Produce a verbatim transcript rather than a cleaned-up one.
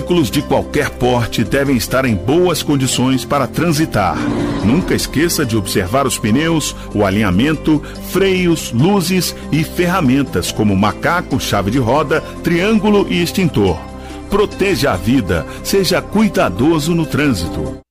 veículos de qualquer porte devem estar em boas condições para transitar. Nunca esqueça de observar os pneus, o alinhamento, freios, luzes e ferramentas como macaco, chave de roda, triângulo e extintor. Proteja a vida, seja cuidadoso no trânsito.